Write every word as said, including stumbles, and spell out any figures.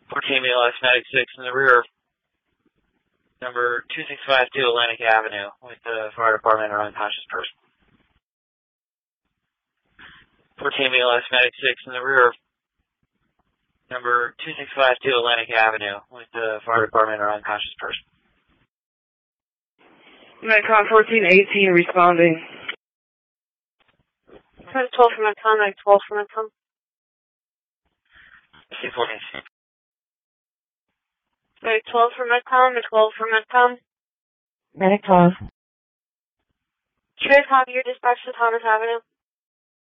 fourteen B L S Medic six in the rear of number two six five two Atlantic Avenue with the fire department or unconscious person. fourteen B L S Medic six in the rear of number two six five two Atlantic Avenue with the fire department or unconscious person. Medcom fourteen eighteen responding. twelve for Medcom, Medic twelve for Medcom. fourteen. Medic twelve for Medcom, Medic twelve for Medcom. Medic twelve. Trade copy your dispatch to Thomas Avenue.